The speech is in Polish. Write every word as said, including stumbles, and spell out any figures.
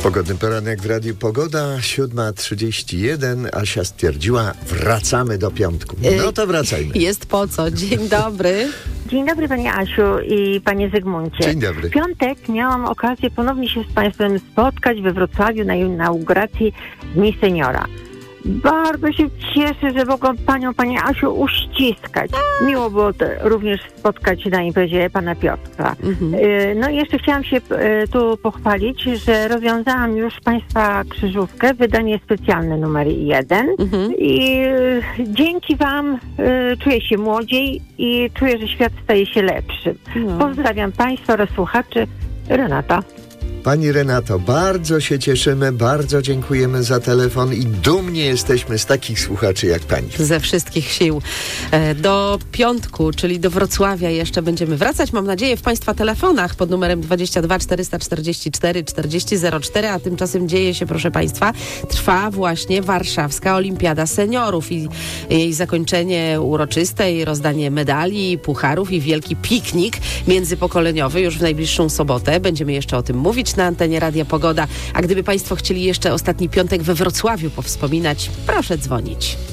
Pogodny poranek w Radiu Pogoda, siódma trzydzieści jeden. Asia stwierdziła, wracamy do piątku. No to wracajmy. Jest po co. Dzień dobry. Dzień dobry Panie Asiu i Panie Zygmuncie. Dzień dobry. W piątek miałam okazję ponownie się z Państwem spotkać we Wrocławiu na inauguracji Dni Seniora. Bardzo się cieszę, że mogłam Panią, Panie Asiu, uściskać. Miło było to również spotkać na imprezie Pana Piotra. Mhm. Y, no i jeszcze chciałam się y, tu pochwalić, że rozwiązałam już Państwa krzyżówkę, wydanie specjalne numer jeden. Mhm. I y, dzięki Wam y, czuję się młodziej i czuję, że świat staje się lepszy. No. Pozdrawiam Państwa oraz słuchaczy. Renata. Pani Renato, bardzo się cieszymy, bardzo dziękujemy za telefon i dumni jesteśmy z takich słuchaczy jak Pani. Ze wszystkich sił. Do piątku, czyli do Wrocławia jeszcze będziemy wracać, mam nadzieję, w Państwa telefonach pod numerem dwadzieścia dwa czterysta czterdzieści cztery czterdzieści zero cztery, a tymczasem dzieje się, proszę Państwa, trwa właśnie Warszawska Olimpiada Seniorów i jej zakończenie uroczyste i rozdanie medali, pucharów i wielki piknik międzypokoleniowy już w najbliższą sobotę. Będziemy jeszcze o tym mówić na antenie Radia Pogoda. A gdyby Państwo chcieli jeszcze ostatni piątek we Wrocławiu powspominać, proszę dzwonić.